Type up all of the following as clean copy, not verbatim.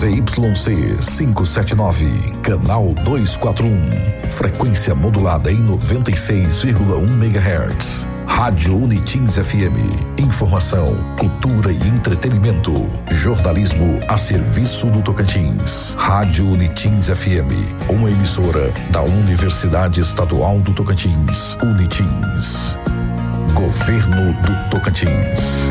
ZYC 579, canal 241, frequência modulada em 96,1 MHz. Rádio Unitins FM, informação, cultura e entretenimento, jornalismo a serviço do Tocantins. Rádio Unitins FM, uma emissora da Universidade Estadual do Tocantins, Unitins. Governo do Tocantins.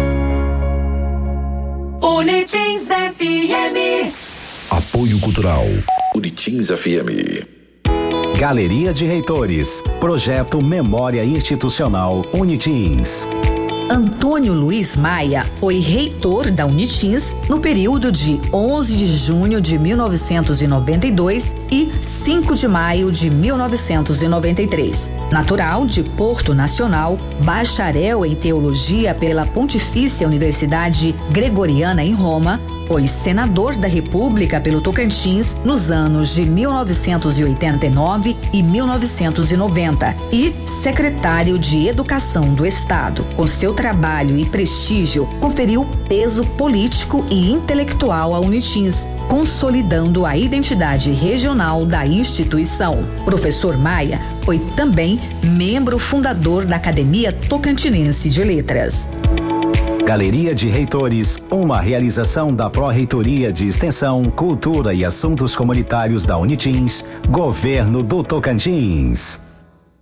Unitins FM. Apoio Cultural, Unitins FM. Galeria de Reitores, Projeto Memória Institucional Unitins. Antônio Luiz Maia foi reitor da Unitins no período de 11 de junho de 1992 e 5 de maio de 1993. Natural de Porto Nacional, bacharel em teologia pela Pontifícia Universidade Gregoriana em Roma, foi senador da República pelo Tocantins nos anos de 1989 e 1990 e secretário de Educação do Estado. Com seu trabalho e prestígio, conferiu peso político e intelectual à Unitins, consolidando a identidade regional da instituição. Professor Maia foi também membro fundador da Academia Tocantinense de Letras. Galeria de Reitores, uma realização da Pró-Reitoria de Extensão, Cultura e Assuntos Comunitários da Unitins, Governo do Tocantins.